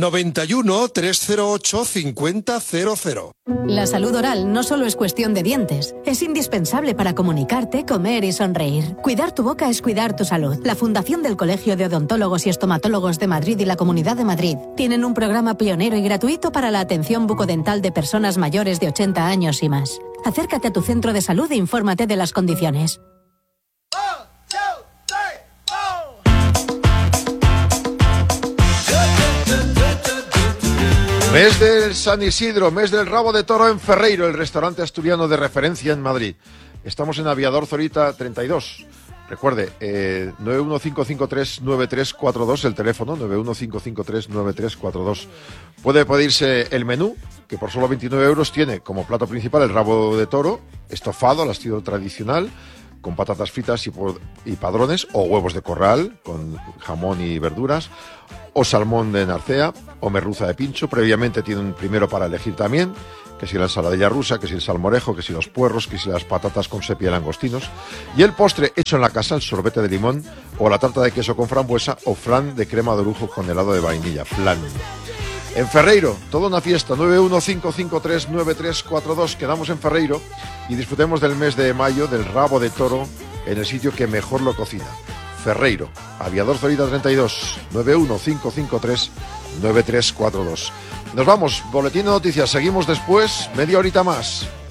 91 308 5000. La salud oral no solo es cuestión de dientes, es indispensable para comunicarte, comer y sonreír. Cuidar tu boca es cuidar tu salud. La Fundación del Colegio de Odontólogos y Estomatólogos de Madrid y la Comunidad de Madrid tienen un programa pionero y gratuito para la atención bucodental de personas mayores de 80 años y más. Acércate a tu centro de salud e infórmate de las condiciones. Mes del San Isidro, mes del rabo de toro en Ferreiro, el restaurante asturiano de referencia en Madrid. Estamos en Aviador Zorita 32. Recuerde, 915539342, el teléfono, 915539342. Puede pedirse el menú, que por solo 29 euros tiene como plato principal el rabo de toro, estofado al estilo tradicional, con patatas fritas y padrones, o huevos de corral, con jamón y verduras, o salmón de narcea, o merluza de pincho. Previamente tiene un primero para elegir también, que si la ensaladilla rusa, que si el salmorejo, que si los puerros, que si las patatas con sepia y langostinos. Y el postre hecho en la casa, el sorbete de limón, o la tarta de queso con frambuesa, o flan de crema de orujo con helado de vainilla, flan. En Ferreiro, toda una fiesta, 915539342. Quedamos en Ferreiro y disfrutemos del mes de mayo del rabo de toro en el sitio que mejor lo cocina. Ferreiro, Aviador Zorita 32, 915539342. Nos vamos, boletín de noticias, seguimos después, media horita más.